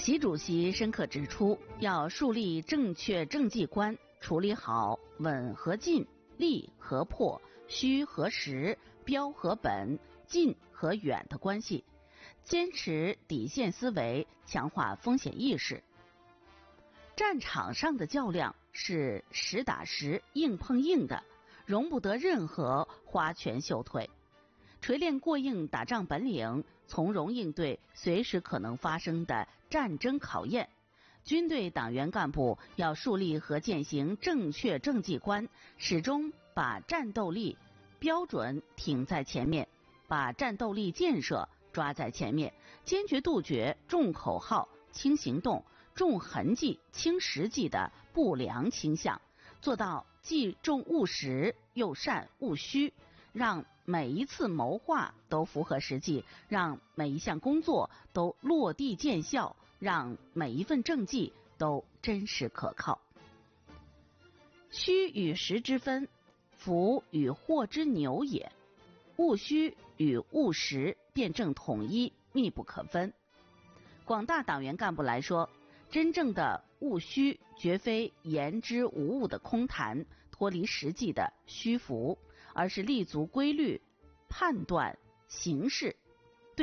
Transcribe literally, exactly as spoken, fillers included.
习主席深刻指出，要树立正确政绩观，处理好稳和进、利和破、虚和实、标和本、近和远的关系，坚持底线思维，强化风险意识。战场上的较量是实打实、硬碰硬的，容不得任何花拳绣腿。锤炼过硬打仗本领，从容应对随时可能发生的战争考验。军队党员干部要树立和践行正确政绩观，始终把战斗力标准挺在前面，把战斗力建设抓在前面，坚决杜绝重口号轻行动、重痕迹轻实际的不良倾向，做到既重务实又善务虚，让每一次谋划都符合实际，让每一项工作都落地见效，让每一份政绩都真实可靠。虚与实之分，福与祸之牛也。务虚与务实辩证统一，密不可分。广大党员干部来说，真正的务虚绝非言之无物的空谈，脱离实际的虚浮，而是立足规律，判断形势，